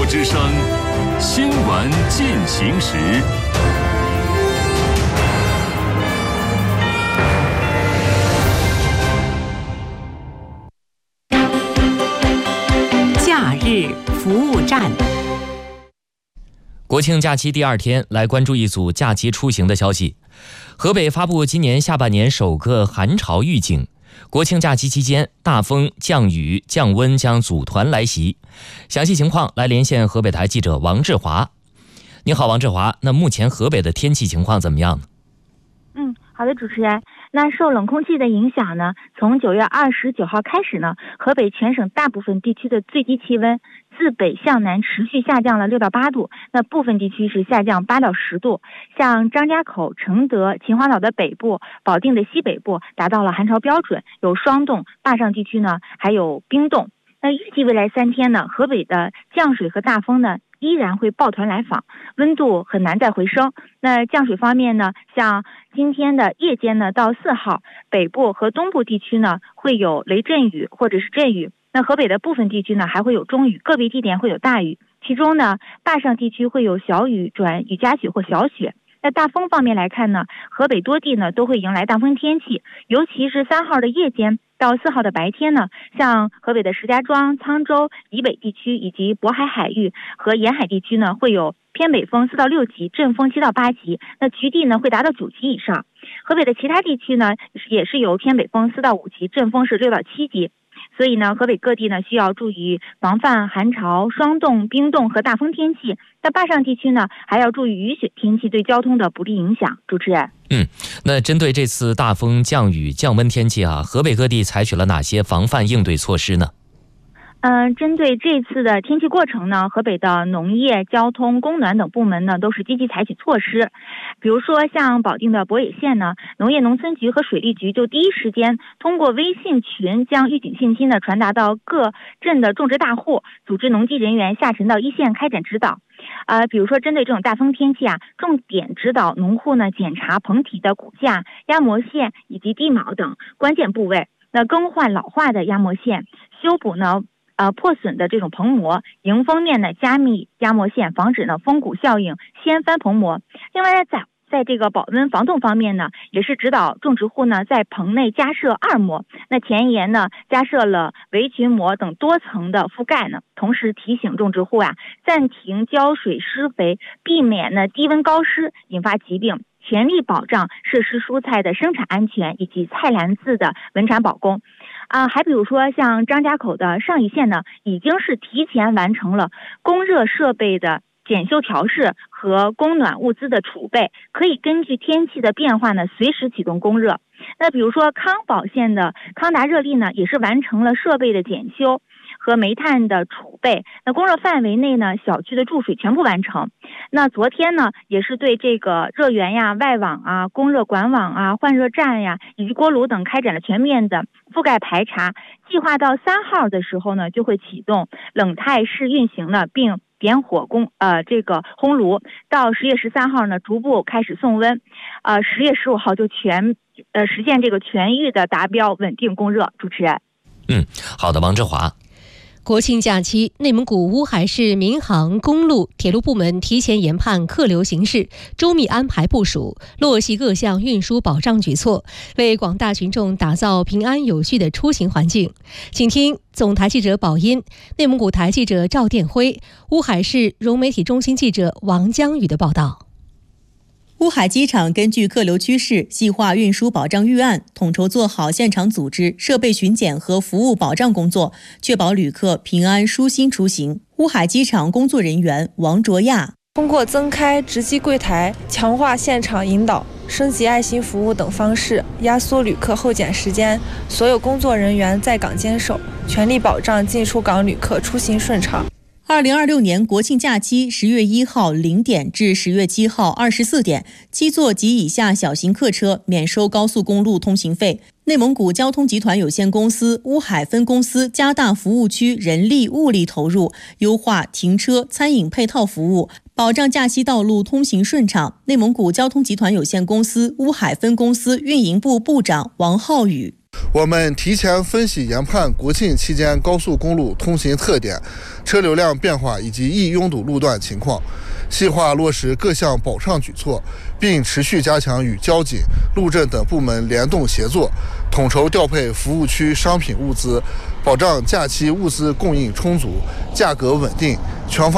之声，新闻进行时。 假日服务站。 国庆假期第2天，来关注一组假期出行的消息。河北发布今年下半年首个寒潮预警。国庆假期期间，大风、降雨、降温将组团来袭。详细情况来连线河北台记者王志华。你好，王志华。那目前河北的天气情况怎么样呢？ 好的，主持人。那受冷空气的影响呢，从9月29号开始呢，河北全省大部分地区的最低气温自北向南持续下降了6到8度，那部分地区是下降8到10度。像张家口、承德、秦皇岛的北部、保定的西北部达到了寒潮标准，有霜冻，坝上地区呢还有冰冻。那预计未来3天呢，河北的降水和大风呢依然会抱团来访，温度很难再回升。那降水方面呢，像今天的夜间呢到4号，北部和东部地区呢会有雷阵雨或者是阵雨。那河北的部分地区呢还会有中雨，个别地点会有大雨。其中呢，坝上地区会有小雨转雨夹雪或小雪。那大风方面来看呢，河北多地呢都会迎来大风天气，尤其是3号的夜间到4号的白天呢，像河北的石家庄、沧州以北地区以及渤海海域和沿海地区呢，会有偏北风4到6级，阵风7到8级，那局地呢会达到9级以上。河北的其他地区呢也是有偏北风4到5级，阵风是6到7级。所以呢，河北各地呢需要注意防范寒潮、霜冻、冰冻和大风天气。那坝上地区呢，还要注意雨雪天气对交通的不利影响。主持人， 那针对这次大风、降雨、降温天气河北各地采取了哪些防范应对措施呢？ 针对这次的天气过程呢，河北的农业、交通、供暖等部门呢都是积极采取措施。比如说像保定的博野县呢，农业农村局和水利局就第一时间通过微信群将预警信息呢传达到各镇的种植大户，组织农技人员下沉到一线开展指导。比如说针对这种大风天气重点指导农户呢检查棚体的骨架、压模线以及地锚等关键部位，那更换老化的压模线，修补呢破损的这种棚膜，迎风面呢加密压模线，防止呢风谷效应掀翻棚膜。另外在这个保温防冻方面呢，也是指导种植户呢在棚内加设2膜，那前沿呢加设了围裙膜等多层的覆盖呢，同时提醒种植户暂停浇水施肥，避免呢低温高湿引发疾病，全力保障设施蔬菜的生产安全以及菜篮子的稳产保供。还比如说像张家口的上虞县呢，已经是提前完成了供热设备的检修调试和供暖物资的储备，可以根据天气的变化呢随时启动供热。那比如说康保县的康达热力呢，也是完成了设备的检修和煤炭的储备，那供热范围内呢小区的注水全部完成。那昨天呢也是对这个热源外网供热管网换热站以及锅炉等开展了全面的覆盖排查，计划到3号的时候呢就会启动冷态式运行呢，并点火这个烘炉，到10月13号呢逐步开始送温，10月15号就实现这个全域的达标稳定供热。主持人， 好的，王志华。 国庆假期，内蒙古乌海市民航、公路、铁路部门提前研判客流形势，周密安排部署，落细各项运输保障举措，为广大群众打造平安有序的出行环境。请听总台记者宝音、内蒙古台记者赵殿辉、乌海市融媒体中心记者王江宇的报道。 乌海机场根据客流趋势细化运输保障预案，统筹做好现场组织、设备巡检和服务保障工作，确保旅客平安舒心出行。乌海机场工作人员王卓亚通过增开值机柜台、强化现场引导、升级爱心服务等方式，压缩旅客候检时间，所有工作人员在岗坚守，全力保障进出港旅客出行顺畅。 2026年国庆假期10月1号0点至10月7号24点，7座及以下小型客车免收高速公路通行费。内蒙古交通集团有限公司乌海分公司加大服务区人力物力投入，优化停车、餐饮配套服务，保障假期道路通行顺畅。内蒙古交通集团有限公司乌海分公司运营部部长王浩宇： 我们提前分析研判国庆期间高速公路通行特点、车流量变化以及易拥堵路段情况，细化落实各项保障举措，并持续加强与交警、路政等部门联动协作，统筹调配服务区商品物资，保障假期物资供应充足、价格稳定，全方